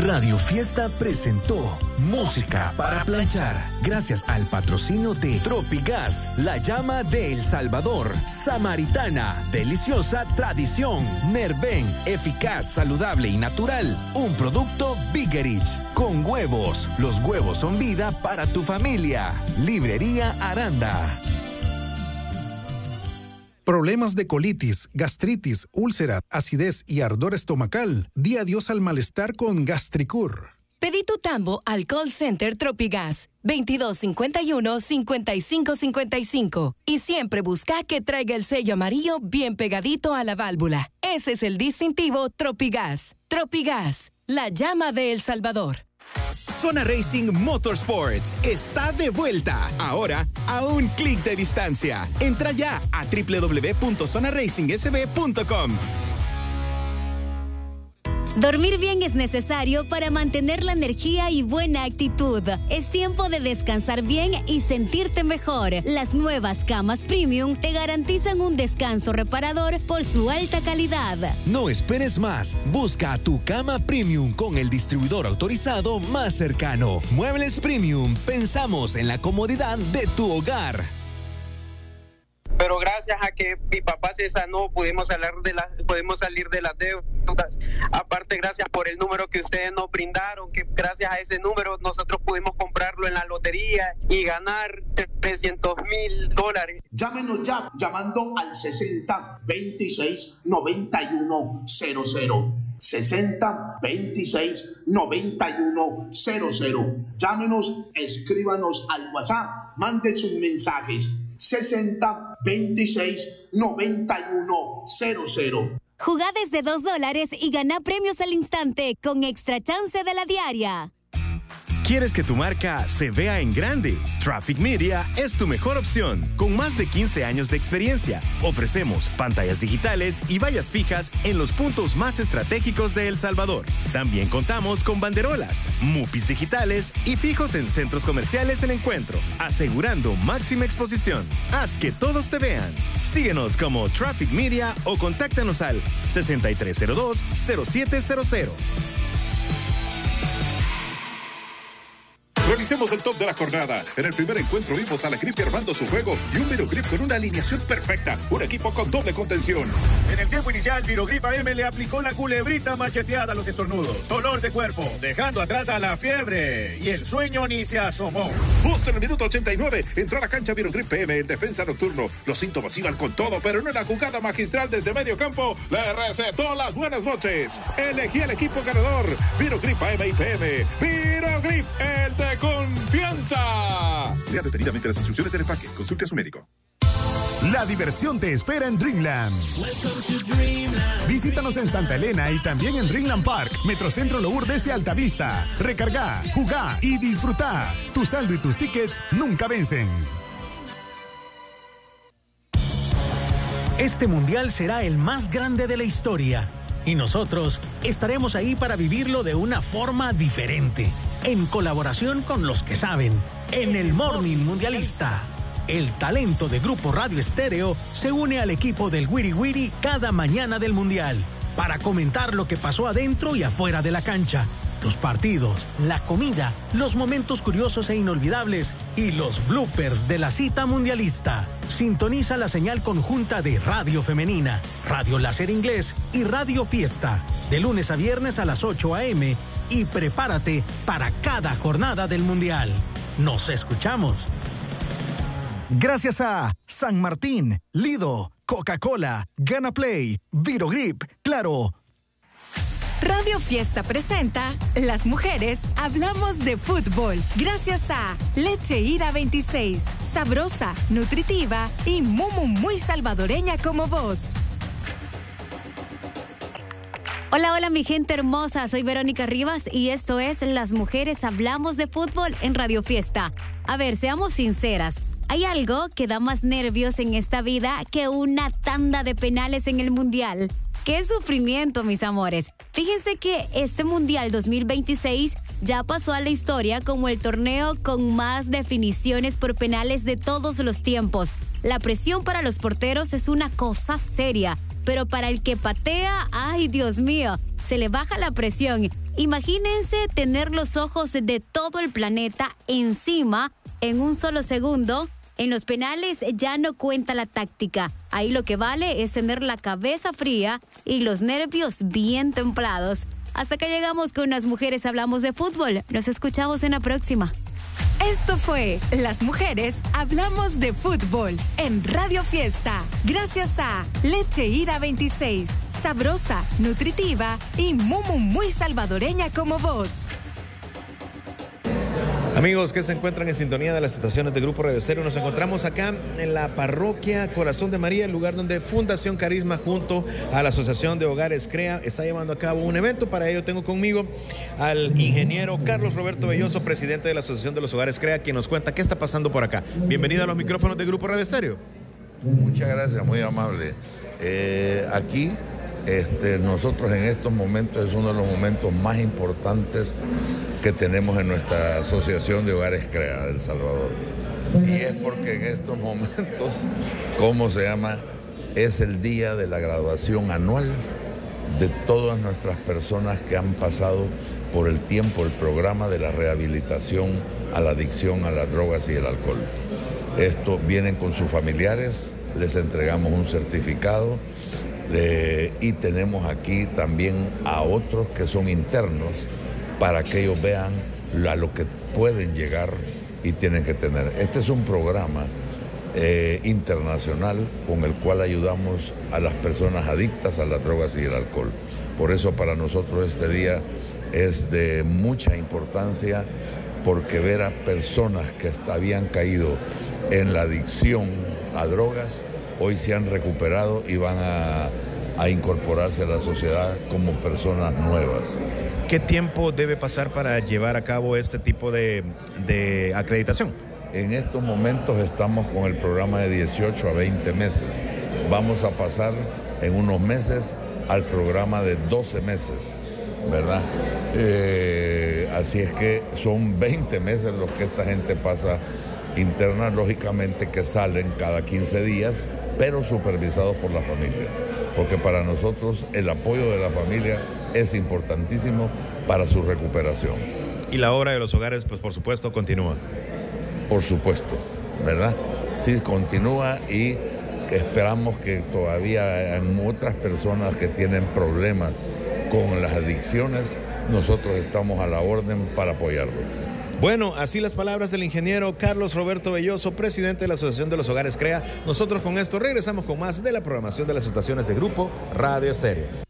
Radio Fiesta presentó Música para planchar, gracias al patrocinio de Tropigas, la llama de El Salvador, Samaritana, deliciosa tradición, Nerven, eficaz, saludable y natural, un producto Biggerich, con huevos, los huevos son vida para tu familia, Librería Aranda. Problemas de colitis, gastritis, úlcera, acidez y ardor estomacal. Di adiós al malestar con Gastricur. Pedí tu tambo al call center Tropigas 2251-5555 y siempre busca que traiga el sello amarillo bien pegadito a la válvula. Ese es el distintivo Tropigas. Tropigas, la llama de El Salvador. Zona Racing Motorsports está de vuelta, ahora a un clic de distancia. Entra ya a www.zonaracingsb.com. Dormir bien es necesario para mantener la energía y buena actitud. Es tiempo de descansar bien y sentirte mejor. Las nuevas camas Premium te garantizan un descanso reparador por su alta calidad. No esperes más. Busca a tu cama Premium con el distribuidor autorizado más cercano. Muebles Premium. Pensamos en la comodidad de tu hogar. Pero gracias a que mi papá se sanó, podemos salir de las deudas. Aparte, gracias por el número que ustedes nos brindaron, que gracias a ese número nosotros pudimos comprarlo en la lotería y ganar $300,000. Llámenos ya, llamando al 60 26 91 00. 60 26 91 00. Llámenos, escríbanos al WhatsApp, manden sus mensajes. 60 26 91 00. Jugá desde $2 y gana premios al instante con Extra Chance de la Diaria. ¿Quieres que tu marca se vea en grande? Traffic Media es tu mejor opción. Con más de 15 años de experiencia, ofrecemos pantallas digitales y vallas fijas en los puntos más estratégicos de El Salvador. También contamos con banderolas, mupis digitales y fijos en centros comerciales en Encuentro, asegurando máxima exposición. Haz que todos te vean. Síguenos como Traffic Media o contáctanos al 6302-0700. Revisemos el top de la jornada. En el primer encuentro vimos a la Grip armando su juego y un Virogrip con una alineación perfecta. Un equipo con doble contención. En el tiempo inicial, Virogrip AM le aplicó la culebrita macheteada a los estornudos. Dolor de cuerpo, dejando atrás a la fiebre. Y el sueño ni se asomó. Justo en el minuto 89, entró a la cancha Virogrip PM en defensa nocturno. Los síntomas iban con todo, pero en una jugada magistral desde medio campo, le recetó las buenas noches. Elegí el equipo ganador. Virogrip AM y PM. Virogrip, el de confianza. Lea detenidamente las instrucciones del empaque. Consulte a su médico. La diversión te espera en Dreamland. Visítanos en Santa Elena y también en Dreamland Park, Metrocentro Lourdes y Altavista. Recarga, jugá y disfruta. Tu saldo y tus tickets nunca vencen. Este mundial será el más grande de la historia y nosotros estaremos ahí para vivirlo de una forma diferente, en colaboración con los que saben, en el Morning Mundialista. El talento de Grupo Radio Estéreo se une al equipo del Wiri Wiri cada mañana del Mundial para comentar lo que pasó adentro y afuera de la cancha, los partidos, la comida, los momentos curiosos e inolvidables y los bloopers de la cita mundialista. Sintoniza la señal conjunta de Radio Femenina, Radio Láser Inglés y Radio Fiesta, de lunes a viernes a las 8 a.m. y prepárate para cada jornada del Mundial. Nos escuchamos. Gracias a San Martín, Lido, Coca-Cola, Gana Play, Virogrip, Claro. Radio Fiesta presenta Las Mujeres Hablamos de Fútbol. Gracias a Leche Ira 26, sabrosa, nutritiva y muy salvadoreña como vos. Hola, hola mi gente hermosa, soy Verónica Rivas y esto es Las Mujeres Hablamos de Fútbol en Radio Fiesta. A ver, seamos sinceras. Hay algo que da más nervios en esta vida que una tanda de penales en el Mundial. ¡Qué sufrimiento, mis amores! Fíjense que este Mundial 2026 ya pasó a la historia como el torneo con más definiciones por penales de todos los tiempos. La presión para los porteros es una cosa seria, pero para el que patea, ¡ay, Dios mío! se le baja la presión. Imagínense tener los ojos de todo el planeta encima en un solo segundo. En los penales ya no cuenta la táctica. Ahí lo que vale es tener la cabeza fría y los nervios bien templados. Hasta acá llegamos con Las Mujeres Hablamos de Fútbol. Nos escuchamos en la próxima. Esto fue Las Mujeres Hablamos de Fútbol en Radio Fiesta. Gracias a Leche Ira 26, sabrosa, nutritiva y muy salvadoreña como vos. Amigos que se encuentran en sintonía de las estaciones de Grupo Radio Estéreo, nos encontramos acá en la parroquia Corazón de María, el lugar donde Fundación Carisma junto a la Asociación de Hogares CREA está llevando a cabo un evento. Para ello tengo conmigo al ingeniero Carlos Roberto Belloso, presidente de la Asociación de los Hogares CREA, quien nos cuenta qué está pasando por acá. Bienvenido a los micrófonos de Grupo Radio Estéreo. Muchas gracias, muy amable. Aquí nosotros en estos momentos es uno de los momentos más importantes que tenemos en nuestra Asociación de Hogares CREA de El Salvador. Y es porque en estos momentos, ¿cómo se llama? Es el día de la graduación anual de todas nuestras personas que han pasado por el programa de la rehabilitación a la adicción a las drogas y el alcohol. Esto vienen con sus familiares, les entregamos un certificado y tenemos aquí también a otros que son internos para que ellos vean a lo que pueden llegar y tienen que tener. Este es un programa internacional con el cual ayudamos a las personas adictas a las drogas y el alcohol. Por eso para nosotros este día es de mucha importancia, porque ver a personas que habían caído en la adicción a drogas, hoy se han recuperado y van a incorporarse a la sociedad como personas nuevas. ¿Qué tiempo debe pasar para llevar a cabo este tipo de acreditación? En estos momentos estamos con el programa de 18 a 20 meses. Vamos a pasar en unos meses al programa de 12 meses, ¿verdad? Así es que son 20 meses los que esta gente pasa interna, lógicamente que salen cada 15 días, pero supervisados por la familia. Porque para nosotros el apoyo de la familia es importantísimo para su recuperación. Y la obra de los hogares, pues por supuesto, continúa. Por supuesto, ¿verdad? Sí, continúa, y esperamos que todavía hay otras personas que tienen problemas con las adicciones. Nosotros estamos a la orden para apoyarlos. Bueno, así las palabras del ingeniero Carlos Roberto Belloso, presidente de la Asociación de los Hogares CREA. Nosotros con esto regresamos con más de la programación de las estaciones de Grupo Radio Estéreo.